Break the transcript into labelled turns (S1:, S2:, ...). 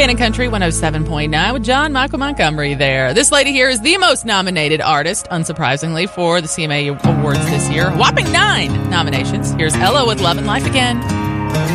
S1: Cannon Country 107.9 with John Michael Montgomery there. This lady here is the most nominated artist, unsurprisingly, for the CMA Awards this year. Whopping 9 nominations. Here's Ella with Love and Life Again.